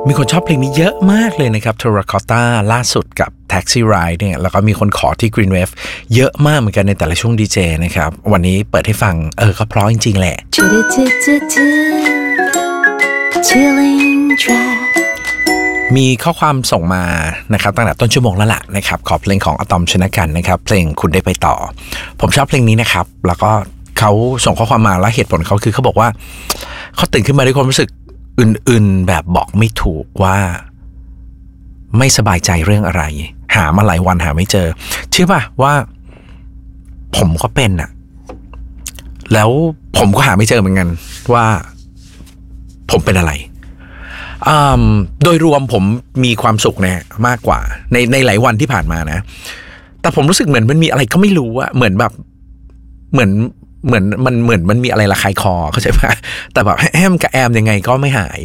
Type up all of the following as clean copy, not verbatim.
มีคนชอบเพลงนี้เยอะมากเลยนะครับ Terracotta ล่าสุดกับ Taxi Ride เนี่ยแล้วก็มีคนขอที่ Green Wave เยอะมากเหมือนกันในแต่ละช่วงดีเจนะครับวันนี้เปิดให้ฟังก็เพราะจริงๆแหละมีข้อความส่งมานะครับตั้งแต่ต้นชั่วโมงแล้วล่ะนะครับขอเพลงของอะตอมชนะกันนะครับเพลงคุณได้ไปต่อผมชอบเพลงนี้นะครับแล้วก็เขาส่งข้อความมาแล้วเหตุผลเขาคือเขาบอกว่าเขาตื่นขึ้นมาด้วยความรู้สึกอื่นๆแบบบอกไม่ถูกว่าไม่สบายใจเรื่องอะไรหามาหลายวันหาไม่เจอเชื่อป่ะว่าผมก็เป็นอะแล้วผมก็หาไม่เจอเหมือนกันว่าผมเป็นอะไรโดยรวมผมมีความสุขนะมากกว่าในหลายวันที่ผ่านมานะแต่ผมรู้สึกเหมือนมันมีอะไรก็ไม่รู้อะเหมือนแบบเหมือนมันมีอะไรระคายคอเข้าใจป่ะแต่แบบแอมกับแอมยังไงก็ไม่หาย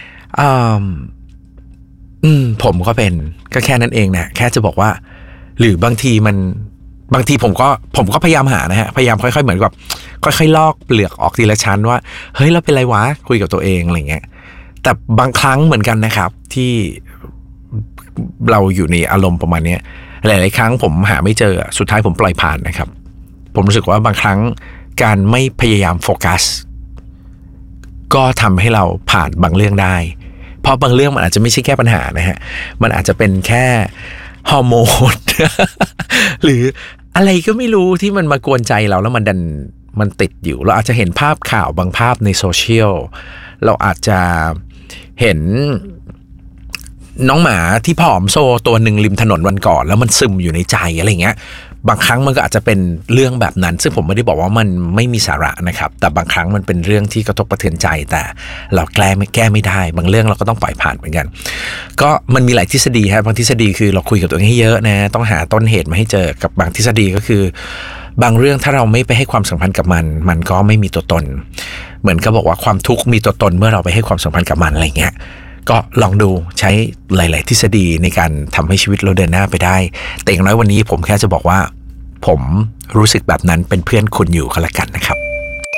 ผมก็เป็นก็แค่นั้นเองนะแค่จะบอกว่าหรือบางทีผมก็พยายามหานะฮะพยายามค่อยๆเหมือนกับค่อยๆลอกเปลือกออกทีละชั้นว่าเฮ้ยเราเป็นไรวะคุยกับตัวเองอะไรเงี้ยแต่บางครั้งเหมือนกันนะครับที่เราอยู่ในอารมณ์ประมาณนี้หลายๆครั้งผมหาไม่เจอสุดท้ายผมปล่อยผ่านนะครับผมรู้สึกว่าบางครั้งการไม่พยายามโฟกัสก็ทำให้เราผ่านบางเรื่องได้เพราะบางเรื่องมันอาจจะไม่ใช่แค่ปัญหานะฮะมันอาจจะเป็นแค่ฮอร์โมน หรืออะไรก็ไม่รู้ที่มันมากวนใจเราแล้วมันติดอยู่เราอาจจะเห็นภาพข่าวบางภาพในโซเชียลเราอาจจะเห็นน้องหมาที่ผอมโซตัวหนึ่งริมถนนวันก่อนแล้วมันซึมอยู่ในใจอะไรเงี้ยบางครั้งมันก็อาจจะเป็นเรื่องแบบนั้นซึ่งผมไม่ได้บอกว่ามันไม่มีสาระนะครับแต่บางครั้งมันเป็นเรื่องที่กระทบกระเทือนใจแต่เราแก้ไม่ได้บางเรื่องเราก็ต้องปล่อยผ่านเหมือนกันก็มันมีหลายทฤษฎีครับบางทฤษฎีคือเราคุยกับตัวเองให้เยอะนะต้องหาต้นเหตุมาให้เจอกับบางทฤษฎีก็คือบางเรื่องถ้าเราไม่ไปให้ความสำคัญกับมันก็ไม่มีตัวตนเหมือนก็บอกว่าความทุกข์มีตัวตนเมื่อเราไปให้ความสำคัญกับมันอะไรเงี้ยก็ลองดูใช้หลายๆทฤษฎีในการทำให้ชีวิตเราเดินหน้าไปได้แต่อย่างน้อยวันนี้ผมแค่จะบอกว่าผมรู้สึกแบบนั้นเป็นเพื่อนคุณอยู่ก็แล้วกันนะครับ